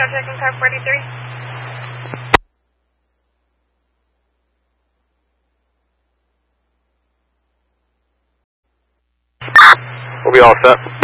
Radio, checking car 43. We'll be all set.